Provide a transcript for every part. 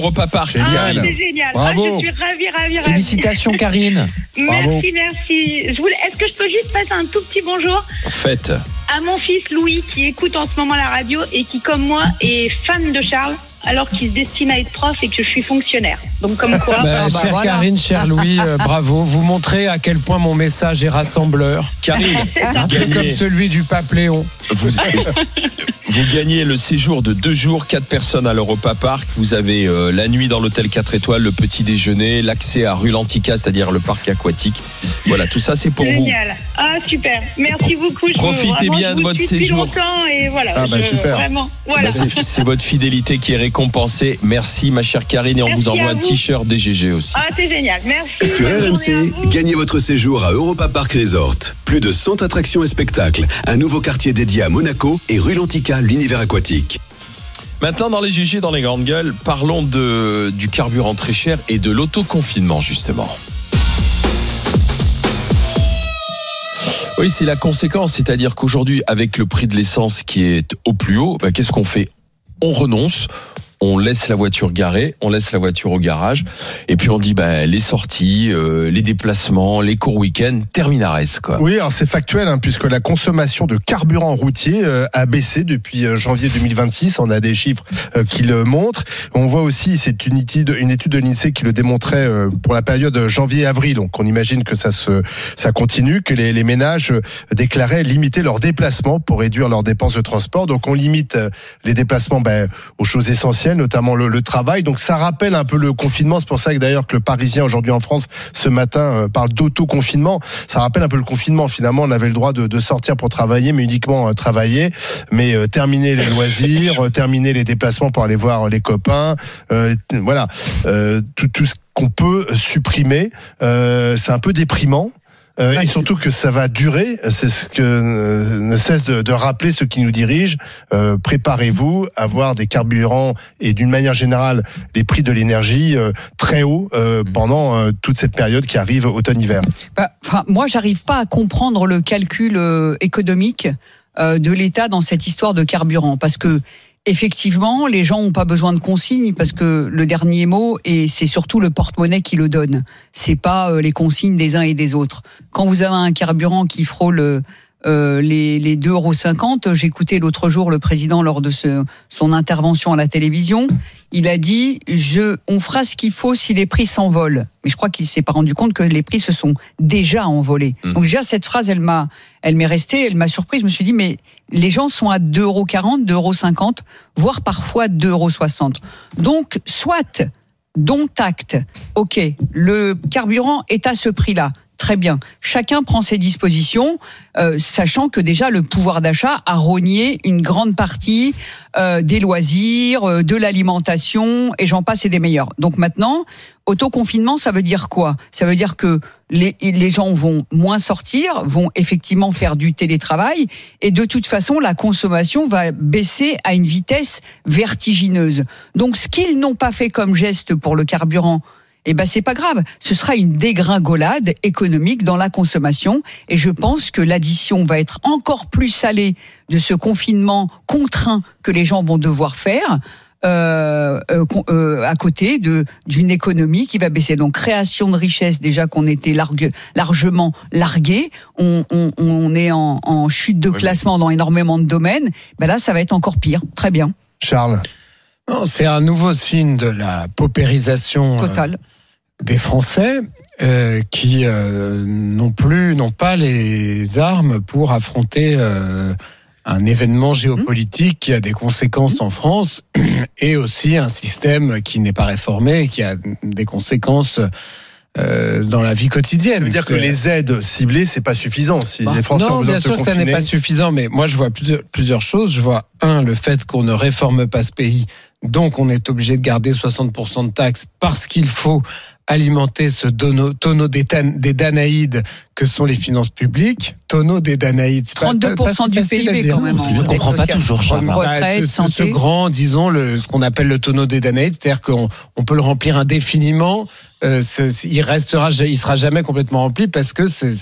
Europa Park. Génial. Ah, c'est génial. Bravo. Je suis ravie. Félicitations Karine. Bravo. Merci. Est-ce que je peux juste passer un tout petit bonjour Faites. à mon fils Louis qui écoute en ce moment la radio et qui, comme moi, est fan de Charles alors qu'il se destine à être prof et que je suis fonctionnaire. Donc comme quoi... Chère voilà. Karine, cher Louis, bravo. Vous montrez à quel point mon message est rassembleur. Karine, Un peu comme celui du pape Léon. Vous gagnez le séjour de 2 jours, 4 personnes à l'Europa Park. Vous avez la nuit dans l'hôtel 4 étoiles, le petit déjeuner, l'accès à Rulantica, c'est-à-dire le parc aquatique. Voilà, tout ça c'est pour Génial. Ah, super. Merci beaucoup. Profitez bien de votre séjour. Longtemps et voilà. Ah, super. Vraiment, voilà. C'est votre fidélité qui est récompensée. Merci ma chère Karine et on Merci vous envoie à un vous. t-shirt DGG aussi. Ah, c'est génial. Merci. Sur Bonne journée à RMC, vous. gagnez votre séjour à Europa Park Resort. Plus de 100 attractions et spectacles. Un nouveau quartier dédié à Monaco et Rulantica, l'univers aquatique. Maintenant dans les GG, dans les grandes gueules, parlons du carburant très cher et de l'autoconfinement justement. Oui, c'est la conséquence, c'est-à-dire qu'aujourd'hui, avec le prix de l'essence qui est au plus haut, qu'est-ce qu'on fait ? On renonce. On laisse la voiture garée, on laisse la voiture au garage, et puis on dit les sorties, les déplacements, les courts week-ends, terminares quoi. Oui, alors c'est factuel puisque la consommation de carburant routier a baissé depuis janvier 2026. On a des chiffres qui le montrent. On voit aussi, c'est une étude de l'INSEE qui le démontrait pour la période janvier-avril. Donc on imagine que ça continue, que les ménages déclaraient limiter leurs déplacements pour réduire leurs dépenses de transport. Donc on limite les déplacements aux choses essentielles, notamment le travail. Donc ça rappelle un peu le confinement. C'est pour ça que d'ailleurs que le Parisien aujourd'hui en France ce matin parle d'auto-confinement. Ça rappelle un peu le confinement. Finalement, on avait le droit de sortir pour travailler, mais uniquement travailler. Mais terminer les loisirs, terminer les déplacements pour aller voir les copains. Voilà, tout ce qu'on peut supprimer. C'est un peu déprimant. Et surtout que ça va durer, c'est ce que ne cesse de rappeler ceux qui nous dirigent. Préparez-vous à avoir des carburants et d'une manière générale les prix de l'énergie très hauts pendant toute cette période qui arrive automne-hiver. Moi, j'arrive pas à comprendre le calcul économique de l'État dans cette histoire de carburant, parce que effectivement, les gens n'ont pas besoin de consignes parce que le dernier mot, et c'est surtout le porte-monnaie qui le donne. C'est pas les consignes des uns et des autres. Quand vous avez un carburant qui frôle les 2,50 €, j'écoutais l'autre jour le président lors de son intervention à la télévision. Il a dit on fera ce qu'il faut si les prix s'envolent. Mais je crois qu'il s'est pas rendu compte que les prix se sont déjà envolés. Donc déjà cette phrase, elle m'est restée, elle m'a surprise. Je me suis dit mais les gens sont à 2,40 €, 2,50 €, voire parfois 2,60 €. Donc soit dont acte. OK, le carburant est à ce prix-là. Très bien. Chacun prend ses dispositions, sachant que déjà le pouvoir d'achat a rogné une grande partie des loisirs, de l'alimentation, et j'en passe et des meilleurs. Donc maintenant, autoconfinement, ça veut dire quoi ? Ça veut dire que les gens vont moins sortir, vont effectivement faire du télétravail, et de toute façon, la consommation va baisser à une vitesse vertigineuse. Donc ce qu'ils n'ont pas fait comme geste pour le carburant, c'est pas grave. Ce sera une dégringolade économique dans la consommation. Et je pense que l'addition va être encore plus salée de ce confinement contraint que les gens vont devoir faire à côté d'une économie qui va baisser. Donc création de richesse, déjà qu'on était largement largué. On est en chute de classement dans énormément de domaines. Là, ça va être encore pire. Très bien. Charles ? Non, c'est un nouveau signe de la paupérisation totale des Français qui n'ont pas les armes pour affronter un événement géopolitique qui a des conséquences en France et aussi un système qui n'est pas réformé et qui a des conséquences dans la vie quotidienne. Ça veut dire que les aides ciblées, c'est pas suffisant. Si les Français ont besoin de se confiner. Bien sûr que ça n'est pas suffisant, mais moi je vois plusieurs choses. Je vois le fait qu'on ne réforme pas ce pays. Donc, on est obligé de garder 60% de taxes parce qu'il faut alimenter ce tonneau des Danaïdes que sont les finances publiques. Tonneau des Danaïdes. 32% du PIB quand même. Je ne comprends pas toujours, Charles. Retraite, santé. Ce grand, disons, ce qu'on appelle le tonneau des Danaïdes, c'est-à-dire qu'on peut le remplir indéfiniment. Il sera jamais complètement rempli parce que ça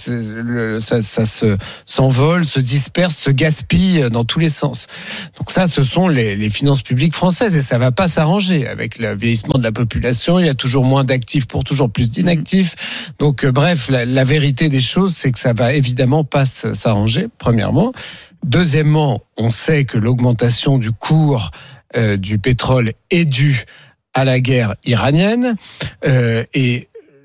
s'envole, se disperse, se gaspille dans tous les sens. Donc ça, ce sont les finances publiques françaises et ça va pas s'arranger avec le vieillissement de la population. Il y a toujours moins d'actifs pour toujours plus d'inactifs. Donc bref, la vérité des choses, c'est que ça va évidemment pas s'arranger. Premièrement. Deuxièmement, on sait que l'augmentation du cours du pétrole est due à la guerre iranienne et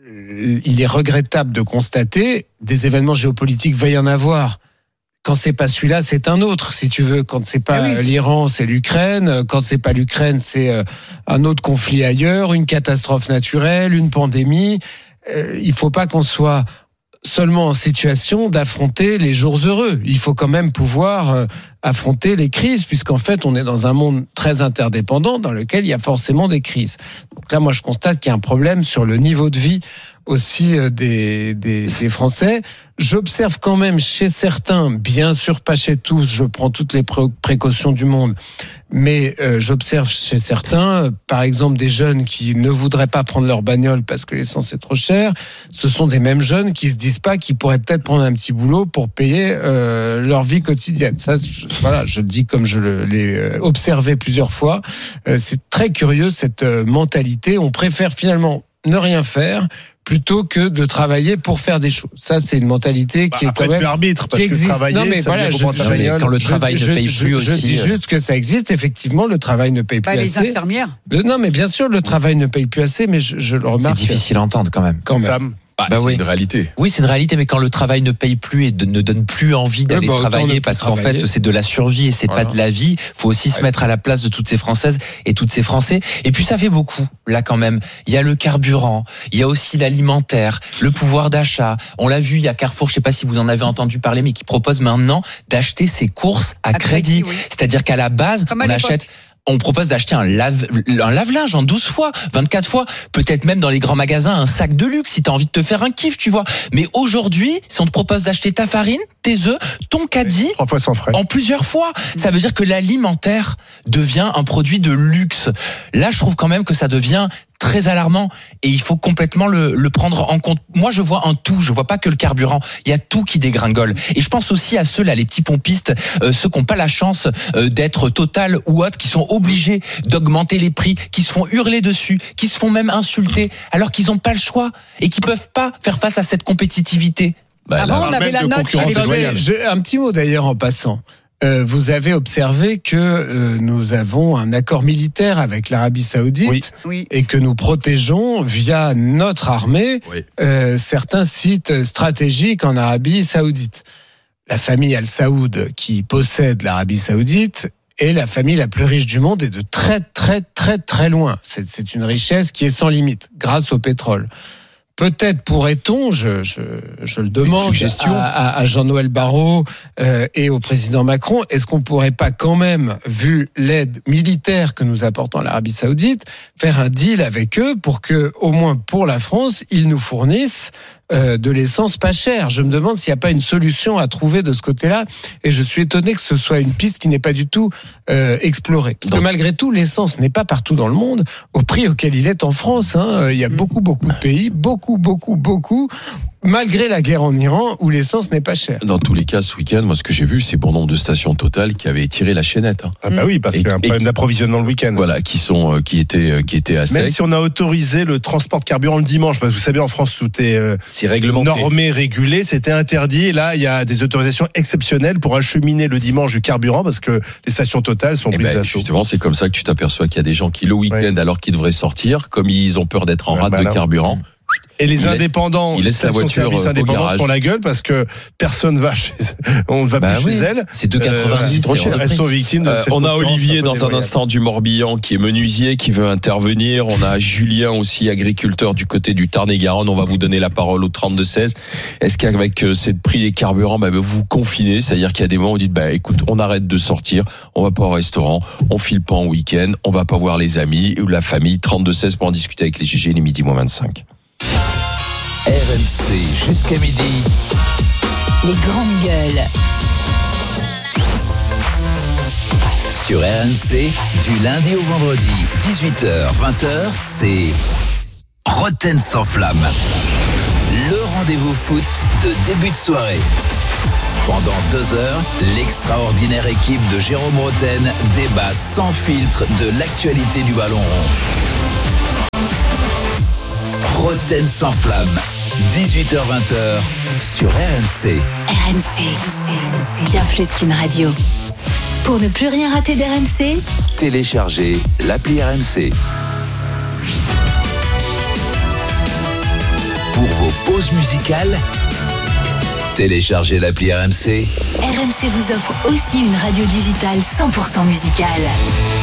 il est regrettable de constater des événements géopolitiques va y en avoir. Quand c'est pas celui-là, c'est un autre, si tu veux. Quand c'est pas l'Iran, c'est l'Ukraine. Quand c'est pas l'Ukraine, c'est un autre conflit ailleurs, une catastrophe naturelle, une pandémie. Il faut pas qu'on soit seulement en situation d'affronter les jours heureux. Il faut quand même pouvoir affronter les crises, puisqu'en fait, on est dans un monde très interdépendant dans lequel il y a forcément des crises. Donc là, moi, je constate qu'il y a un problème sur le niveau de vie aussi des Français. J'observe quand même chez certains, bien sûr pas chez tous, je prends toutes les précautions du monde, mais j'observe chez certains, par exemple des jeunes qui ne voudraient pas prendre leur bagnole parce que l'essence est trop chère, ce sont des mêmes jeunes qui se disent pas qu'ils pourraient peut-être prendre un petit boulot pour payer leur vie quotidienne. Ça, je le dis comme je l'ai observé plusieurs fois. C'est très curieux cette mentalité. On préfère finalement ne rien faire plutôt que de travailler pour faire des choses. Ça, c'est une mentalité qui est quand même arbitre, parce qui existe. Que travailler, non, mais ça voilà, quand le travail ne paye plus aussi. Je dis juste que ça existe. Effectivement, le travail ne paye plus les assez. Infirmières. Non, mais bien sûr, le travail ne paye plus assez, mais je le remarque. C'est difficile à entendre quand même. Sam. C'est oui. une réalité. Oui, c'est une réalité, mais quand le travail ne paye plus et ne donne plus envie d'aller travailler, parce qu'en fait, c'est de la survie et c'est pas de la vie, faut aussi se mettre à la place de toutes ces Françaises et toutes ces Français. Et puis, ça fait beaucoup, là, quand même. Il y a le carburant, il y a aussi l'alimentaire, le pouvoir d'achat. On l'a vu, il y a Carrefour, je sais pas si vous en avez entendu parler, mais qui propose maintenant d'acheter ses courses à crédit. Oui. C'est-à-dire qu'à la base, on propose d'acheter un lave-linge en 12 fois, 24 fois, peut-être même dans les grands magasins, un sac de luxe si t'as envie de te faire un kiff, tu vois. Mais aujourd'hui, si on te propose d'acheter ta farine, tes œufs, ton caddie, 3 fois sans frais, en plusieurs fois, ça veut dire que l'alimentaire devient un produit de luxe. Là, je trouve quand même que ça devient très alarmant et il faut complètement le prendre en compte. Moi, je vois un tout, je vois pas que le carburant. Il y a tout qui dégringole. Et je pense aussi à ceux-là, les petits pompistes, ceux qui n'ont pas la chance d'être Total ou autres, qui sont obligés d'augmenter les prix, qui se font hurler dessus, qui se font même insulter, alors qu'ils n'ont pas le choix et qui peuvent pas faire face à cette compétitivité. Avant, on avait la note. Un petit mot d'ailleurs en passant. Vous avez observé que nous avons un accord militaire avec l'Arabie Saoudite et que nous protégeons via notre armée certains sites stratégiques en Arabie Saoudite. La famille Al Saoud qui possède l'Arabie Saoudite est la famille la plus riche du monde et de très très très très loin. C'est une richesse qui est sans limite grâce au pétrole. Peut-être pourrait-on, je le demande à Jean-Noël Barrot et au président Macron, est-ce qu'on pourrait pas quand même, vu l'aide militaire que nous apportons à l'Arabie Saoudite, faire un deal avec eux pour que, au moins pour la France, ils nous fournissent de l'essence pas chère. Je me demande s'il n'y a pas une solution à trouver de ce côté-là, et je suis étonné que ce soit une piste qui n'est pas du tout explorée. Parce que malgré tout, l'essence n'est pas partout dans le monde au prix auquel il est en France. Il y a beaucoup de pays, beaucoup, malgré la guerre en Iran, où l'essence n'est pas chère. Dans tous les cas, ce week-end, moi, ce que j'ai vu, c'est bon nombre de stations Total qui avaient tiré la chaînette. Ah bah oui, parce qu'il y a un problème d'approvisionnement le week-end. Voilà, qui étaient à sec. Même si on a autorisé le transport de carburant le dimanche, parce que vous savez, en France, tout est réglementé, normé, régulé, c'était interdit. Et là, il y a des autorisations exceptionnelles pour acheminer le dimanche du carburant, parce que les stations Total sont prises d'assaut. Justement, c'est comme ça que tu t'aperçois qu'il y a des gens qui, le week-end, alors qu'ils devraient sortir, comme ils ont peur d'être en rade de carburant. Et les indépendants, ils laissent la voiture au garage. Font la gueule parce que personne va on ne va plus chez elles. C'est 2,90 trop cher. Elles sont victimes de cette on a Olivier dans un instant du Morbihan qui est menuisier, qui veut intervenir. On a Julien aussi, agriculteur du côté du Tarn-et-Garonne. On va vous donner la parole au 32-16. Est-ce qu'avec ces prix des carburants, vous vous confinez? C'est-à-dire qu'il y a des moments où vous dites, écoute, on arrête de sortir, on va pas au restaurant, on file pas en week-end, on va pas voir les amis ou la famille. 32-16 pour en discuter avec les GG, les midi moins 25. RMC jusqu'à midi. Les grandes gueules. Sur RMC, du lundi au vendredi, 18h-20h, c'est Roten sans flamme. Le rendez-vous foot de début de soirée. Pendant 2 heures, l'extraordinaire équipe de Jérôme Roten débat sans filtre de l'actualité du ballon rond. Roten sans flamme, 18h-20h sur RMC. RMC, bien plus qu'une radio. Pour ne plus rien rater d'RMC, Téléchargez l'appli RMC. Pour vos pauses musicales, téléchargez l'appli RMC. RMC vous offre aussi une radio digitale 100% musicale.